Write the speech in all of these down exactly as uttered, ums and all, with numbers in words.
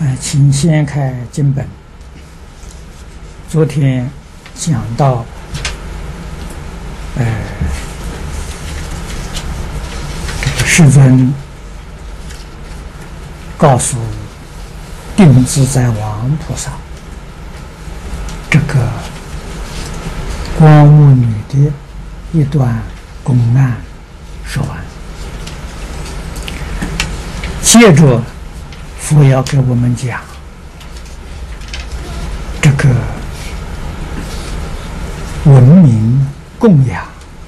呃，请先开经本。昨天讲到，呃，这个世尊告诉定自在王菩萨，这个光目女的一段公案说完，接着佛要给我们讲这个文明供养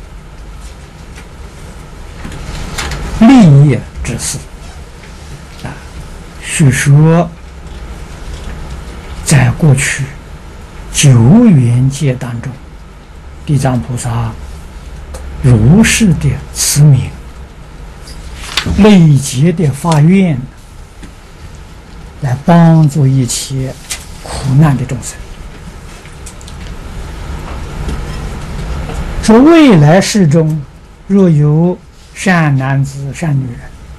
利益之事啊，据说在过去九缘界当中，地藏菩萨如是的慈悯，累劫的发愿，来帮助一切苦难的众生。说未来世中，若有善男子、善女人，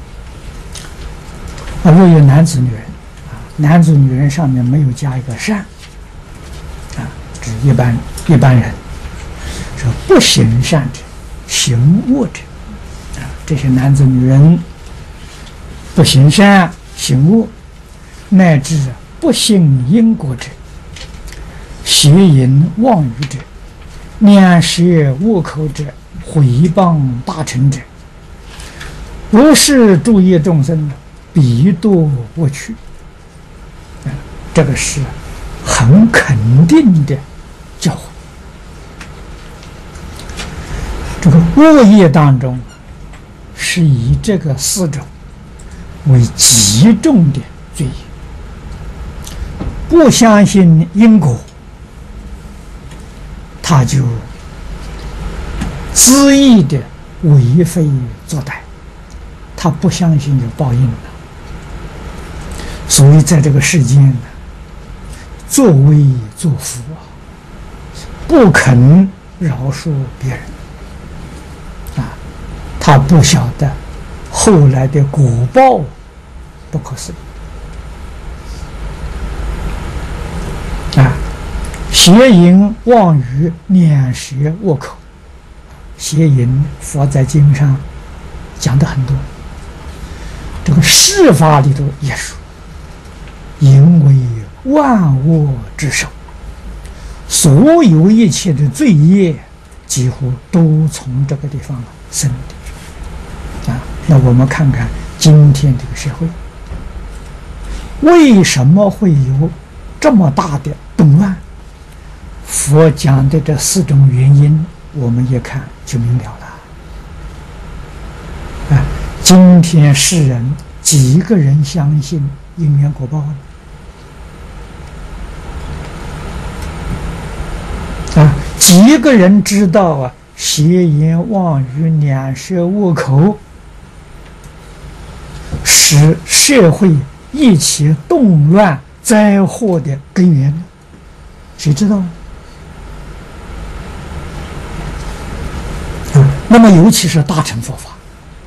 啊，若有男子、女人，啊，男子、女人上面没有加一个善，啊，指一般一般人，说不行善者，行恶者，啊，这些男子、女人不行善、行恶，乃至不信因果者，邪淫妄语者，念舌恶口者，毁谤大乘者，如是诸业众生，彼堕恶趣。这个是很肯定的教诲。这个恶业当中，是以这个四种为极重的罪业。不相信因果，他就恣意的为非作歹，他不相信有报应了。所以在这个世间呢，作威作福啊，不肯饶恕别人啊，他不晓得后来的果报不可思议。啊，邪淫妄语念舌恶口，邪淫佛在经上讲的很多，这个释法里头也说，淫为万恶之首，所有一切的罪业几乎都从这个地方生的。啊，那我们看看今天这个社会，为什么会有这么大的动乱？佛讲的这四种原因，我们一看就明了了。啊，今天世人几个人相信因缘果报呢？啊，几个人知道啊，邪言妄语、念舌恶口使社会一起动乱灾祸的根源呢？谁知道呢？啊，那么尤其是大乘佛法，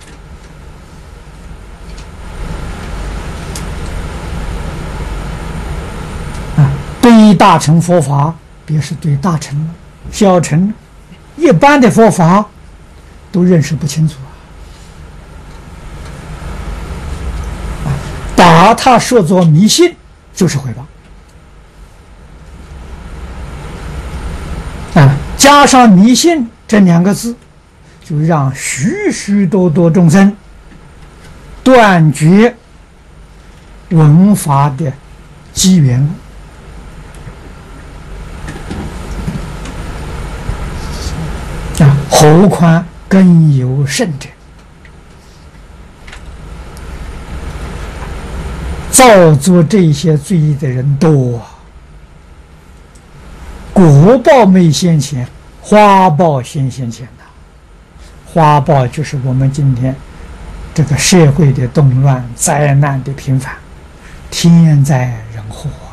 啊，对于大乘佛法，别是对大乘、小乘、一般的佛法，都认识不清楚啊！把它说作迷信，就是毁谤啊！加上迷信这两个字，就让许许多多众生断绝闻法的机缘。啊，何况更有甚者，造作这些罪业的人多啊，果报没现前，花报先现前呐。花报就是我们今天这个社会的动乱、灾难的频繁，天灾人祸。